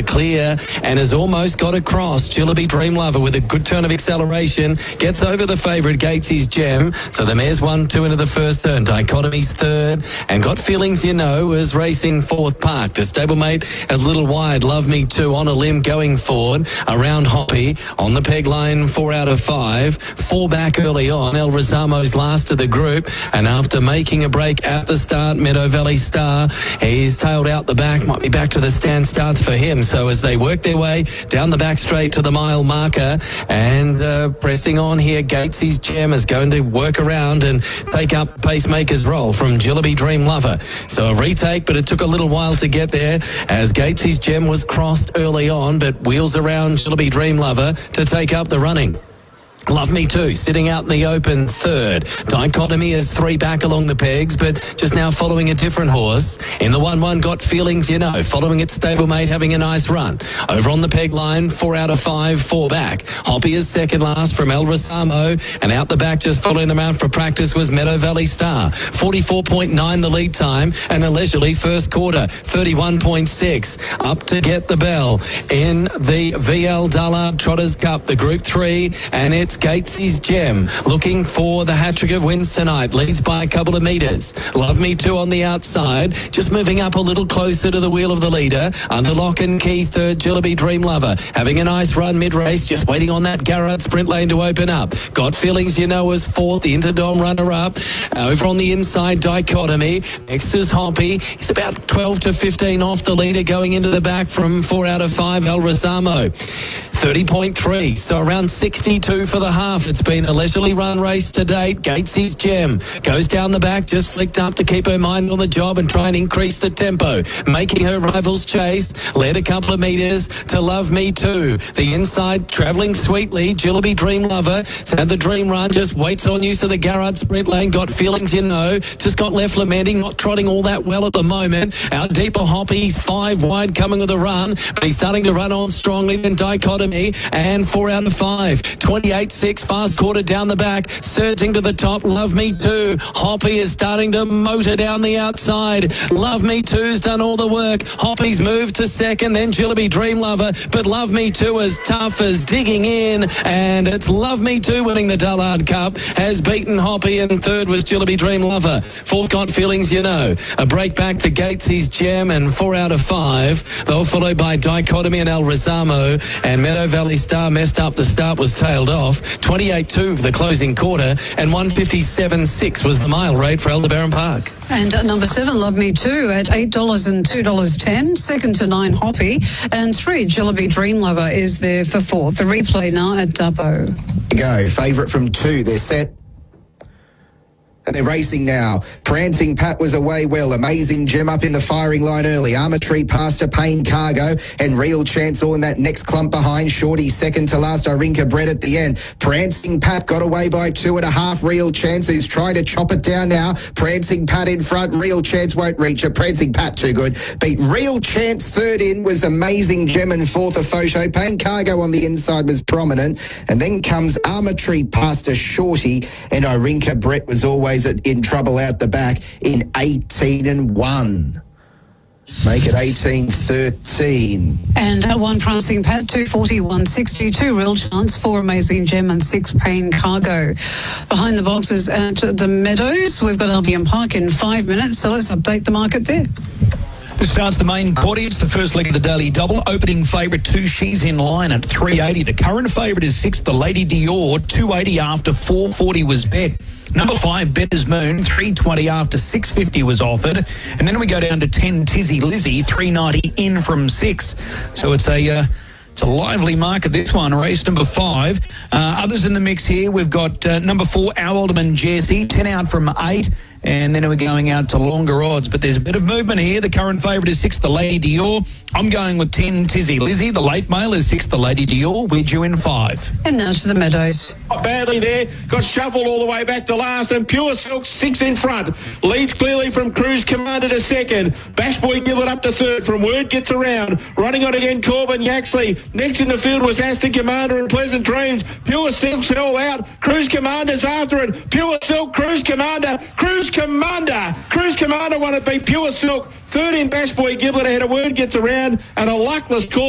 the clear and has almost got across. Jillaby Dream Lover with a good turn of acceleration gets over the favourite Gatesy's Gem. So the mare's 1-2 into the first turn. Dichotomy's third, and Got Feelings You Know is racing fourth. Park. The stablemate is a little wide. Love Me Too on a limb going forward. Around Hoppy on the peg line, 4 out of 5. 4 back early on. El Rosamo's last of the group, and after making a break at the start, Meadow Valley Star, he's tailed out the back. Might be back to the stand starts for him. So as they work their way down the back straight to the mile marker, and pressing on here, Gatesy's Gem is going to work around and take up Pacemaker's role from Jillaby Dream Lover. So a retake, but it took a little while to get there as Gatesy's Gem was crossed early on, but wheels around Jillaby Dream Lover to take up the running. Love Me Too, sitting out in the open third. Dichotomy is 3 back along the pegs, but just now following a different horse. In the 1-1, Got Feelings You Know, following its stablemate, having a nice run. Over on the peg line, 4 out of 5, 4 back. Hoppy is second last from El Rosamo, and out the back, just following them out for practice, was Meadow Valley Star. 44.9 the lead time, and a leisurely first quarter, 31.6. Up to get the bell in the VL Dullard Trotters Cup, the Group 3, and it's Gatesy's Gem looking for the hat-trick of wins tonight. Leads by a couple of metres. Love Me Too on the outside, just moving up a little closer to the wheel of the leader. Under lock and key, third, Jillaby Dream Lover, having a nice run mid-race, just waiting on that Garrett sprint lane to open up. Got Feelings You Know is fourth, the Interdome runner-up. Over on the inside, Dichotomy. Next is Hoppy. He's about 12 to 15 off the leader, going into the back from 4 out of 5, El Rosamo. 30.3, so around 62 for the half. It's been a leisurely run race to date. Gatesy's Gem goes down the back, just flicked up to keep her mind on the job and try and increase the tempo, making her rivals chase. Led a couple of metres to Love Me Too. The inside travelling sweetly. Jillaby Dream Lover has had the dream run, just waits on use of the Garrard sprint lane. Got Feelings You Know, just got left lamenting, not trotting all that well at the moment. Out deeper Hoppy, he's 5 wide coming with a run, but he's starting to run on strongly. Then Dichotomy, and 4 out of 5. 28.6, fast quarter down the back, surging to the top. Love Me Too. Hoppy is starting to motor down the outside. Love Me Too's done all the work. Hoppy's moved to second, then Jillaby Dream Lover, but Love Me Too is tough as digging in, and it's Love Me Too winning the Dullard Cup, has beaten Hoppy, and third was Jillaby Dream Lover. Fourth, Got Feelings You Know. A break back to Gatesy's Gem, and 4 out of 5. They were followed by Dichotomy and El Rosamo, and Meadow Valley Star messed up. The start was tailed off. 28.2 for the closing quarter, and 157.6 was the mile rate for Aldebaran Park. And number 7, Love Me Too, at $8 and $2.10. Second to 9, Hoppy. And 3, Jillaby Dream Lover is there for fourth. The replay now at Dubbo. Go. Favourite from 2. They're set. And they're racing now. Prancing Pat was away well. Amazing Gem up in the firing line early. Armour Tree past a Pain Cargo, and Real Chance all in that next clump behind. Shorty second to last. Irinka Brett at the end. Prancing Pat got away by 2.5. Real Chance, who's trying to chop it down now. Prancing Pat in front. Real Chance won't reach it. Prancing Pat too good. Beat Real Chance third in was Amazing Gem, and fourth a Fosho. Pain Cargo on the inside was prominent. And then comes Armour Tree past a Shorty, and Irinka Brett was always in trouble out the back in 18-1. Make it 18-13. And at 1, Prancing Pat, 240-162. Real Chance, 4, Amazing Gem, and 6, Pain Cargo. Behind the boxes at the Meadows, we've got Albion Park in 5 minutes, so let's update the market there. This starts the main quarter. It's the first leg of the daily double. Opening favourite 2, She's in Line at $3.80. The current favourite is 6, The Lady Dior, $2.80 after $4.40 was bet. Number 5, Better's Moon, $3.20 after $6.50 was offered. And then we go down to 10, Tizzy Lizzie, $3.90 in from 6. So it's a lively market, this one. Race number 5. Others in the mix here, we've got number 4, Our Alderman Jesse, 10 out from 8. And then we're going out to longer odds. But there's a bit of movement here. The current favourite is 6, The Lady Dior. I'm going with 10, Tizzy Lizzie. The late mail is 6, The Lady Dior. We're due in 5. And now to the Meadows. Not badly there. Got shuffled all the way back to last. And Pure Silk 6 in front. Leads clearly from Cruise Commander to second. Bash Boy Gillett up to third. From Word Gets Around. Running on again, Corbin Yaxley. Next in the field was Aston Commander and Pleasant Dreams. Pure Silk's all out. Cruise Commander's after it. Pure Silk, Cruise Commander. Cruise Commander won it, beat Pure Silk. Third in Bash Boy Giblet ahead of Word Gets Around, and a luckless call.